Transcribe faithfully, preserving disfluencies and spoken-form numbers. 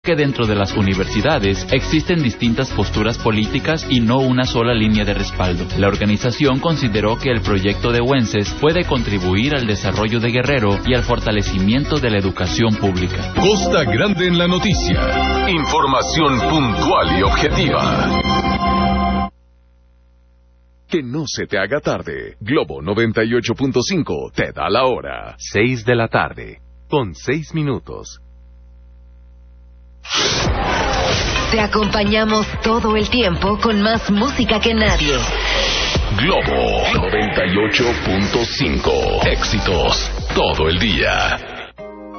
que dentro de las universidades existen distintas posturas políticas y no una sola línea de respaldo. La organización consideró que el proyecto de Wences puede contribuir al desarrollo de Guerrero y al fortalecimiento de la educación pública. Costa Grande en la noticia. Información puntual y objetiva. Que no se te haga tarde. Globo noventa y ocho punto cinco te da la hora. Seis de la tarde, con seis minutos. Te acompañamos todo el tiempo con más música que nadie. Globo noventa y ocho punto cinco. Éxitos todo el día.